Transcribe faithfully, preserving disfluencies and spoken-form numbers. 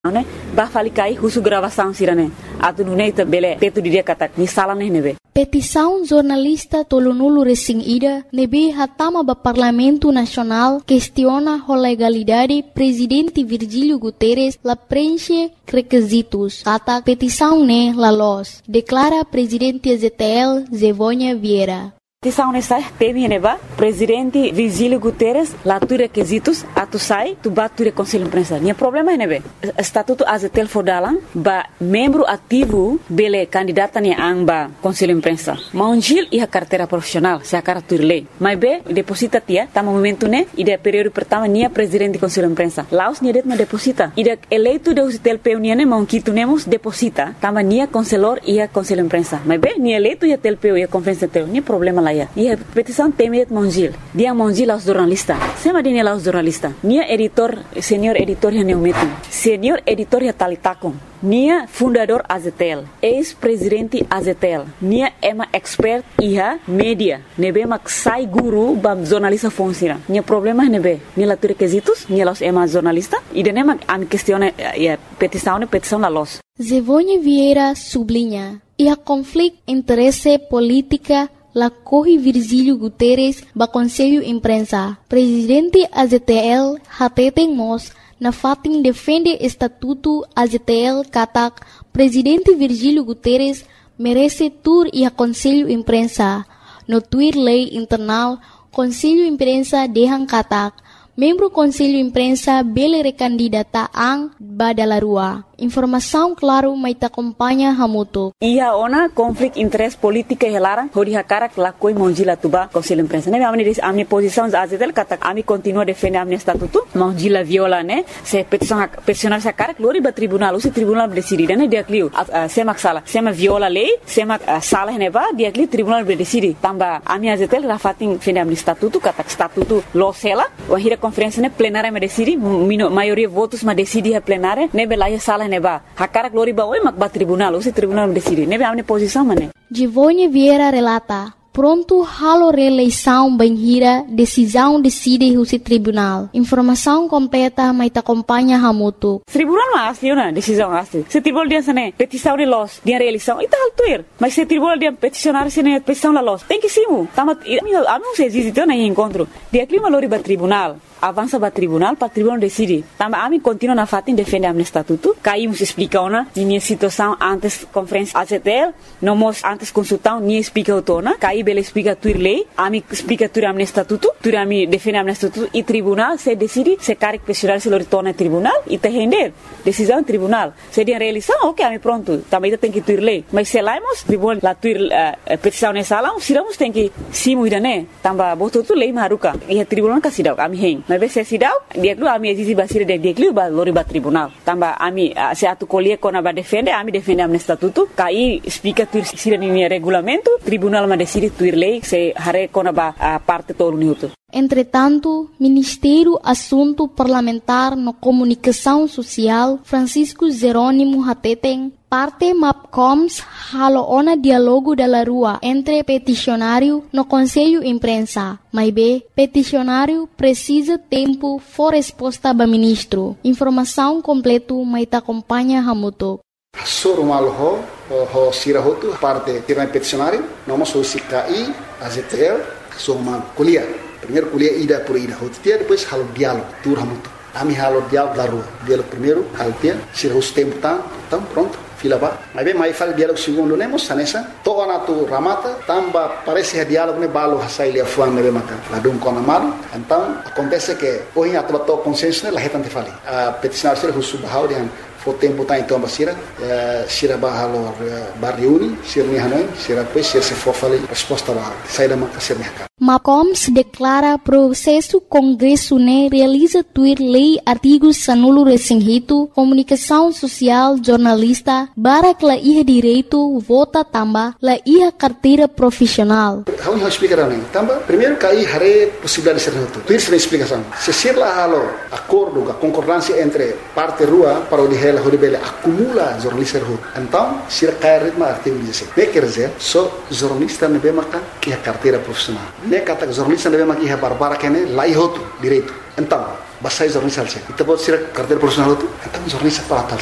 né ba fali kai husu gravação sirane atu nuneita bele tetu dia katak ni sala ne nebe petição jornalista tolonulu recém ida nebe hatama ba Parlamento Nacional questiona a legalidade presidente Virgílio Guterres la preenche requisitos katak petição ne la los declara presidente Z T L Zevônia Vieira. Petição nessa teme neba presidente Virgílio Guterres lá tu requisitos atu sai tu bat tu conselho imprensa. Nia problema nebe estatuto A Z T L fodalan ba membro ativo bele candidata ni ang ba conselho imprensa. Maunjil iha carteira profissional se a cartur lei. Mas be deposita tia tá momento ne ide período pertama nia presidente conselho imprensa. Laos nia det ma deposita. Ide eleito de U C T L P nia ne maunquito nemos deposita tama nia conselor iha conselho imprensa. Mas be nia eleito ia T L P ia conferência teu. Nia problema lá. E a petição teme Mongil. Dia Mongil aos jornalistas. Sema dia aos jornalistas. Nia editor, senior editor ya neumetin. Senior editor ya talitakon. Nia fundador A Z T L. Ex-presidente A Z T L. Nia ema expert iha media. Nebe mak sai guru bam jornalista fonsira. Nia problema nebe. Nia la requisitos, nia los ema jornalista. E de nema am questione ya petição, petição la los. Zevônia Vieira sublinha. E a conflito interesse política la corre Virgílio Guterres ba Conselho Imprensa. Presidente A Z T L hateten mos na fatin defende estatuto A Z T L katak Presidente Virgílio Guterres merece tur e a Conselho Imprensa. No tuir lei internal Conselho Imprensa dehan katak membro Conselho Imprensa bele recandidata ang badalarua. Informação claro mai ta acompanha hamuto. Ia ona conflito interesse política helara hori hakara la koi monjila tuba Conselho Imprensa. Ne amni dis amni posição A Z T L kata ami continua defende amni estatuto monjila viola ne se petição peticionar sa cara glori ba tribunal usi tribunal decide ne dia kliu sema sala sema viola lei sema sala ne ba dia kliu tribunal decide tamba ami A Z T L rafatin defende amni estatuto kata estatuto lo sela o hira conferência ne plenária me decide maioria votos ma decide a plenária ne bela sala neba hakara glori ba oi mak ba tribunal usi tribunal decide nebe amne posição mane Zevônia Vieira relata pronto halo reeleição banhira decisão decide o tribunal informação completa mai ta acompanha hamuto tribunal mas liuna decisão asli se tribunal dia sane petição de los dia reeleição ita altuir mas se tribunal dia peticionar sene petição la los tem que simu tama ami se existe na encontro dia clima lori ba tribunal avança para tribunal, para tribunal decide. Também a mim continua na fatin defende a estatuto. Caímos explica ona, minha situação antes conferência A Z T L, não mos antes consultão, nem explica o tona. Caí bela explica tua lei, a mim explica tua a estatuto, tua a mim defende a estatuto e tribunal se decide se carga questionar se lo torna tribunal e te render decisão tribunal. Se dia reeleição, ok, a mim pronto. Também tem que tua lei, mas se laimos tribunal la tua uh, petição nessa sala, siramos tem que simu ida né. Também botou tu lei maruca e a tribunal casidau, a mim hen. Mas se sidau dia klu ami exisi basir de dia klu ba lori ba tribunal tamba ami se atu colher kona ba defende ami defende am estatuto kai explica tu sira ni regulamento tribunal ma decide tuir lei se hare kona ba parte todo niuto. Entretanto, Ministério Assunto Parlamentar no Comunicação Social Francisco Jerônimo Hateten parte MAPCOMS halo ona dialogo da rua entre peticionário no Conselho Imprensa. Mas be, peticionário precisa tempo for resposta ba ministro. Informação completo mai ta acompanha hamuto. Soro malho ho sirahotu parte tirana peticionário, nós somos K I, A Z T L, somos kuliah. Primeiro kuliah ida por ida, hotia depois halo diálogo, tur hamuto. Ami halo diálogo da rua. Diálogo primeiro, haltia, sirahus tempo tá, então pronto. Fila ba, mas bem mais fala diálogo segundo nemos sanessa, toa na tu ramata, tamba parece que diálogo ne balo hasai lia fuan ne maka, la dum com amado, então acontece que hoje a tua consenso ne la hetante fali, a peticionar ser husu bahau dian fo tempo tá então basira, sira bahalo barriuni, sira ni hanoi, sira pois sira se for fali resposta ba, sai da maka ser mercado. MAPCOMS declara processo Congresso ne realiza tuir lei artigos sanulo recém-rito, comunicação social, jornalista, barak la iha direito, vota tamba, la iha carteira profissional. Vamos explicar né? Tamba, primeiro cair hare possibilidade de ser reto. Tuir sem explicação. Se ser lá halo acordo, a concordância entre parte rua para o de ela, o de bela acumula jornalista reto. Então, se cair ritmo artigo dezessete. Ne quer dizer, só jornalista ne be maka que a carteira profissional. Ne kata jornalista ne be maka iha barbara kene lai hotu direito. Então, basai jornalista alce. Kita buat sira carteira profissional tu, kita jornalista para tal.